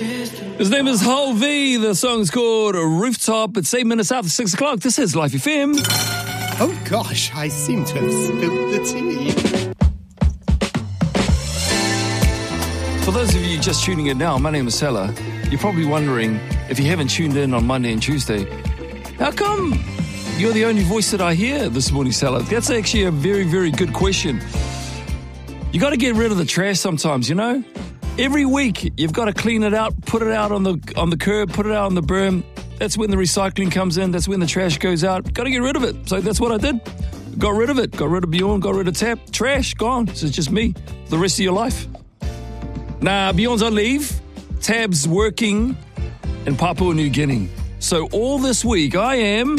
His name is Hull V. The song's called Rooftop. It's 8 minutes after 6 o'clock. This is Life FM. Oh gosh, I seem to have spilled the tea. For those of you just tuning in now, my name is Sella. You're probably wondering, if you haven't tuned in on Monday and Tuesday, how come you're the only voice that I hear this morning, Sella? That's actually a very, very good question. You got to get rid of the trash sometimes, you know? Every week, you've got to clean it out, put it out on the curb, put it out on the berm. That's when the recycling comes in. That's when the trash goes out. Got to get rid of it. So that's what I did. Got rid of it. Got rid of Bjorn. Got rid of Tab. Trash, gone. So it's just me for the rest of your life. Nah, Bjorn's on leave. Tab's working in Papua New Guinea. So all this week, I am...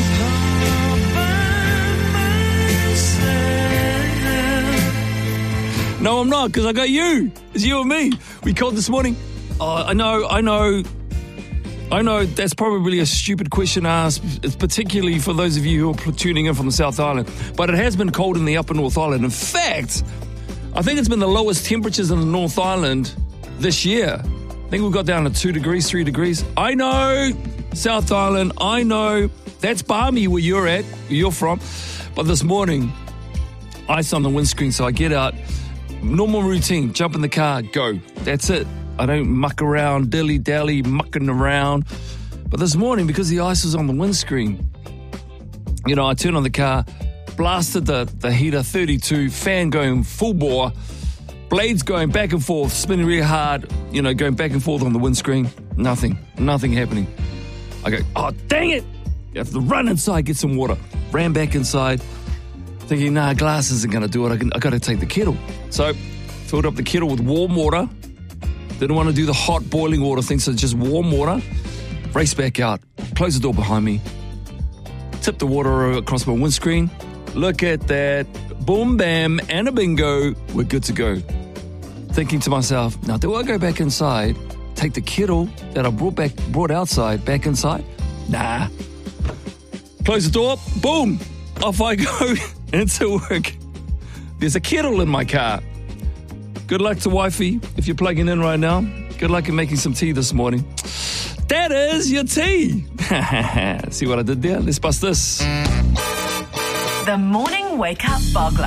No, I'm not, because I got you. It's you and me. We called this morning. I know. That's probably a stupid question to ask. It's particularly for those of you who are tuning in from the South Island. But it has been cold in the upper North Island. In fact, I think it's been the lowest temperatures in the North Island this year. I think we've got down to 2 degrees, 3 degrees. I know, South Island, I know. That's balmy where you're at, where you're from. But this morning, ice on the windscreen, so I get out. Normal routine, jump in the car, go. That's it. I don't muck around, dilly-dally, mucking around. But this morning, because the ice was on the windscreen, you know, I turned on the car, blasted the heater, 32, fan going full bore, blades going back and forth, spinning really hard, you know, going back and forth on the windscreen. Nothing happening. I go, oh, dang it. You have to run inside, get some water. Ran back inside. Thinking, nah, glass isn't going to do it. I got to take the kettle. So, filled up the kettle with warm water. Didn't want to do the hot boiling water thing, so just warm water. Race back out. Close the door behind me. Tip the water across my windscreen. Look at that. Boom, bam, and a bingo. We're good to go. Thinking to myself, now do I go back inside, take the kettle that I brought outside back inside? Nah. Close the door. Boom. Off I go into work. There's a kettle in my car. Good luck to wifey if you're plugging in right now. Good luck in making some tea this morning. That is your tea. See what I did there? Let's bust this. The Morning Wake Up Boggler.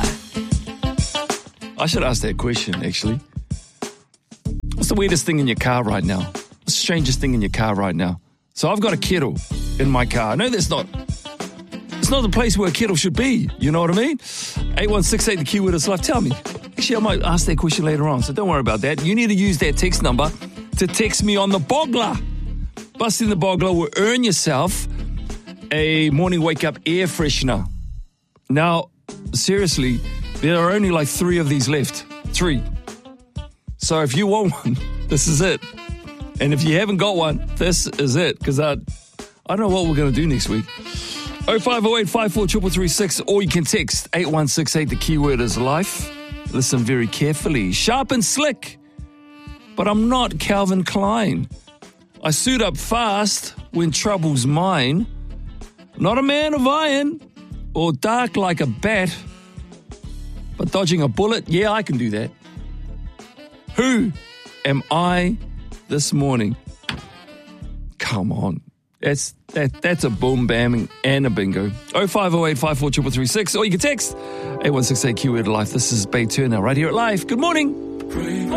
I should ask that question, actually. What's the weirdest thing in your car right now? What's the strangest thing in your car right now? So I've got a kettle in my car. I know it's not the place where a kettle should be. You know what I mean? 8168, the keyword is life. Tell me. Actually, I might ask that question later on, so don't worry about that. You need to use that text number to text me on the Boggler. Busting the Boggler will earn yourself a morning wake-up air freshener. Now, seriously, there are only like 3 of these left. 3. So if you want one, this is it. And if you haven't got one, this is it. Because I don't know what we're going to do next week. 0508 54 336, or you can text 8168. The keyword is life. Listen very carefully. Sharp and slick. But I'm not Calvin Klein. I suit up fast when trouble's mine. Not a man of iron or dark like a bat. But dodging a bullet, yeah, I can do that. Who am I this morning? Come on. That's a boom bamming and a bingo. 0508 54 336, or you can text 8168 keyword life. This is Bay Turner right here at Life. Good morning.